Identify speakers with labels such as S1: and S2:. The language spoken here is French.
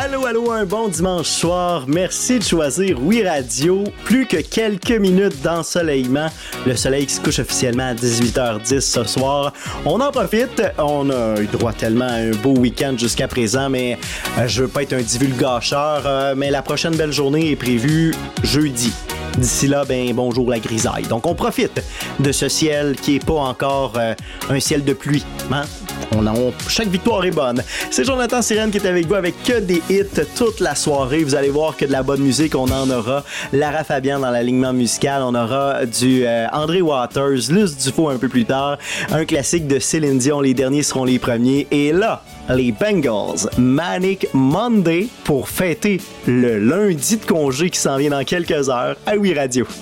S1: Allô, un bon dimanche soir. Merci de choisir Oui Radio. Plus que quelques minutes d'ensoleillement. Le soleil qui se couche officiellement à 18h10 ce soir. On en profite. On a eu droit tellement à un beau week-end jusqu'à présent, mais je veux pas être un divulgacheur, mais la prochaine belle journée est prévue jeudi. D'ici là, bonjour la grisaille. Donc, on profite de ce ciel qui est pas encore un ciel de pluie. Hein? Chaque victoire est bonne. C'est Jonathan Sirène qui est avec vous avec que des hits toute la soirée. Vous allez voir que de la bonne musique, on en aura. Lara Fabian dans l'alignement musical. On aura du André Waters, Luce Dufault un peu plus tard. Un classique de Céline Dion. Les derniers seront les premiers. Et là, les Bengals, Manic Monday pour fêter le lundi de congé qui s'en vient dans quelques heures à Oui Radio.